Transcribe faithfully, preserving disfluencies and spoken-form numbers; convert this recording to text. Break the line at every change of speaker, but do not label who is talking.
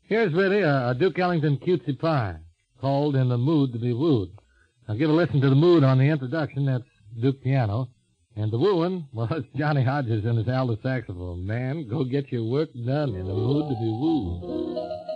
Here's really a, a Duke Ellington cutesy pie called In the Mood to Be Wooed. Now give a listen to the mood on the introduction. That's Duke piano. And the wooing, well, it's Johnny Hodges and his alto saxophone. Man, go get your work done. In the mood to be wooed.